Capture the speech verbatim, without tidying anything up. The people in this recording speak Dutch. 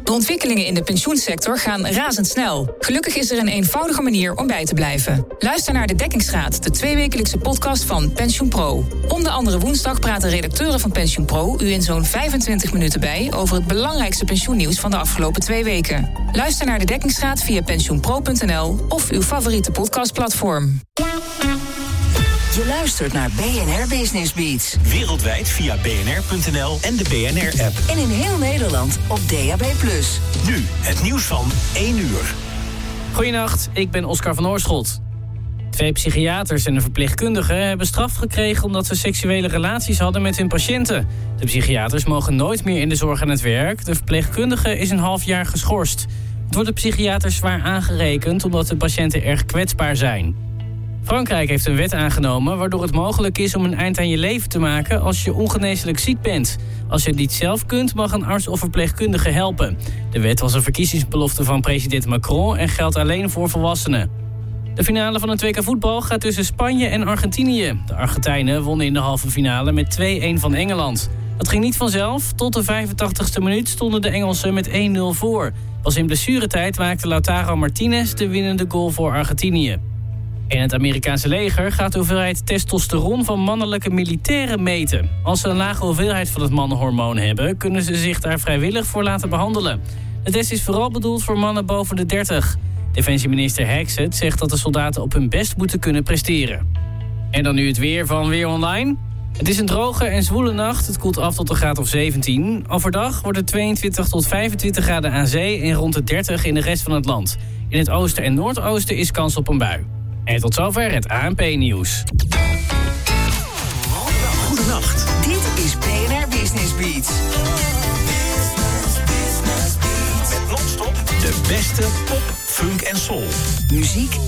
De ontwikkelingen in de pensioensector gaan razendsnel. Gelukkig is er een eenvoudige manier om bij te blijven. Luister naar De Dekkingsraad, de tweewekelijkse podcast van PensioenPro. Om de andere woensdag praten redacteuren van PensioenPro u in zo'n vijfentwintig minuten bij over het belangrijkste pensioennieuws van de afgelopen twee weken. Luister naar De Dekkingsraad via pensioenpro punt n l of uw favoriete podcastplatform. Je luistert naar B N R Business Beats. Wereldwijd via b n r punt n l en de B N R-app. En in heel Nederland op D A B plus. Nu het nieuws van één uur. Goedenacht, ik ben Oscar van Oorschot. Twee psychiaters en een verpleegkundige hebben straf gekregen omdat ze seksuele relaties hadden met hun patiënten. De psychiaters mogen nooit meer in de zorg aan het werk. De verpleegkundige is een half jaar geschorst. Het wordt de psychiaters zwaar aangerekend omdat de patiënten erg kwetsbaar zijn. Frankrijk heeft een wet aangenomen waardoor het mogelijk is om een eind aan je leven te maken als je ongeneeslijk ziek bent. Als je het niet zelf kunt, mag een arts of verpleegkundige helpen. De wet was een verkiezingsbelofte van president Macron en geldt alleen voor volwassenen. De finale van het W K voetbal gaat tussen Spanje en Argentinië. De Argentijnen wonnen in de halve finale met twee-een van Engeland. Dat ging niet vanzelf. Tot de vijfentachtigste minuut stonden de Engelsen met één nul voor. Pas in blessuretijd maakte Lautaro Martinez de winnende goal voor Argentinië. In het Amerikaanse leger gaat de hoeveelheid testosteron van mannelijke militairen meten. Als ze een lage hoeveelheid van het mannenhormoon hebben, kunnen ze zich daar vrijwillig voor laten behandelen. De test is vooral bedoeld voor mannen boven de dertig. Defensieminister Hexet zegt dat de soldaten op hun best moeten kunnen presteren. En dan nu het weer van Weer Online. Het is een droge en zwoele nacht. Het koelt af tot een graad of zeventien. Overdag wordt het tweeëntwintig tot vijfentwintig graden aan zee en rond de dertig in de rest van het land. In het oosten en noordoosten is kans op een bui. En tot zover het A N P-nieuws. Goedenacht. Dit is B N R Business Beats. Met non-stop de beste pop, funk en soul. Muziek